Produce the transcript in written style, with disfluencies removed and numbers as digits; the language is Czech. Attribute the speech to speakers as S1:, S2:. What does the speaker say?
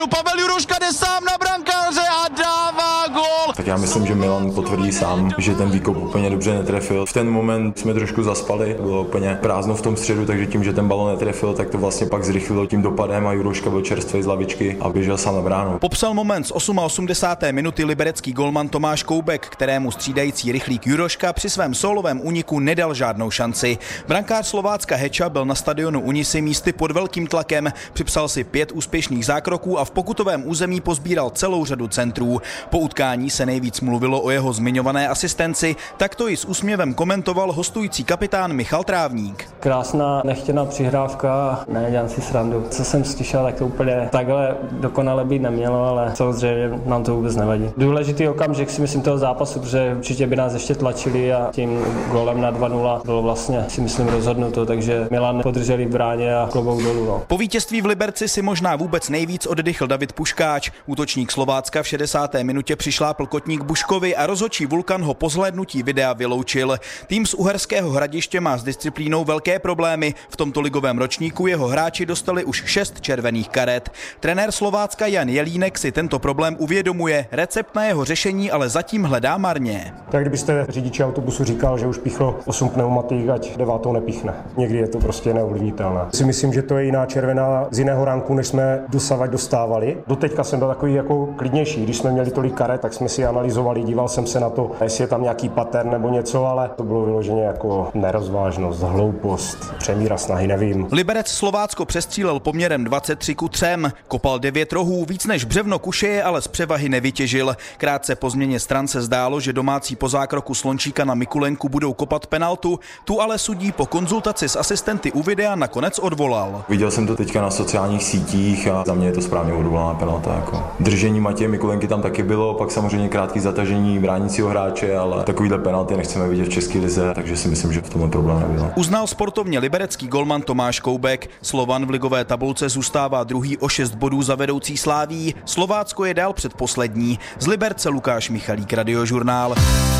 S1: Pavel Juroška jde sám na brankáře a dává gól.
S2: Tak já myslím, že Milan potvrdí sám, že ten výkop úplně dobře netrefil. V ten moment jsme trošku zaspali, bylo úplně prázdno v tom středu, takže tím, že ten balon netrefil, tak to vlastně pak zrychlilo tím dopadem a Juroška byl čerstvý z lavičky a běžel sám na bránu.
S1: Popsal moment z 88. minuty liberecký golman Tomáš Koubek, kterému střídající rychlík Juroška při svém sólovém úniku nedal žádnou šanci. Brankář Slovácka Heča byl na stadionu Unisy místy pod velkým tlakem, připsal si 5 úspěšných zákroků a v pokutovém území pozbíral celou řadu centrů. Po utkání se nejvíc mluvilo o jeho zmiňované asistenci, tak to i s úsměvem komentoval hostující kapitán Michal Trávník.
S3: Krásná nechtěná přihrávka, ne, dělám si srandu. Co jsem slyšel, tak to úplně takhle dokonale být nemělo, ale samozřejmě nám to vůbec nevadí. Důležitý okamžik si myslím toho zápasu, protože určitě by nás ještě tlačili a tím gólem na 2-0 bylo vlastně si myslím rozhodnuto, takže Milan podrželi v bráně a klobouk dolů. No.
S1: Po vítězství v Liberci si možná vůbec nejvíc oddychl David Puškáč. Útočník Slovácka v 60. minutě přišlápl kotník Buškovi a rozhodčí Vulkan ho po zhlédnutí videa vyloučil. Tým z Uherského Hradiště má s disciplínou velké problémy. V tomto ligovém ročníku jeho hráči dostali už 6 červených karet. Trenér Slovácka Jan Jelínek si tento problém uvědomuje. Recept na jeho řešení ale zatím hledá marně.
S4: Tak kdybyste řidiči autobusu říkal, že už píchl 8 pneumatik, ať 9. nepíchne. Někdy je to prostě neovlivnitelné. Si myslím, že to je jiná červená z jiného ranku, než jsme dosavať dostávali. Doteďka jsem byl takový jako klidnější. Když jsme měli tolik karet, tak jsme si analyzovali, díval jsem se na to, jestli je tam nějaký pattern nebo něco, ale to bylo vyloženě jako nerozvážnost, hloupost, přemíra snahy, nevím.
S1: Liberec Slovácko přestřílel poměrem 23:3, kopal 9 rohů, víc než břevno kušeje, ale z převahy nevytěžil. Krátce po změně stran se zdálo, že domácí po zákroku Slončíka na Mikulenku budou kopat penaltu, tu ale sudí po konzultaci s asistenty u videa nakonec odvolal.
S2: Viděl jsem to teďka na sociálních sítích a za mě je to správně odvolaná penalta. Jako. Držení Matěje Mikulenky tam taky bylo, pak samozřejmě krátký zatažení bránícího hráče, ale takovýhle penalty nechceme vidět v české lize, takže si myslím, že v tomhle problém nebyl.
S1: Uznal sportovně liberecký golman Tomáš Koubek. Slovan v ligové tabulce zůstává druhý o 6 bodů za vedoucí Slavií. Slovácko je dál předposlední. Z Liberce Lukáš Michalík, Radiožurnál.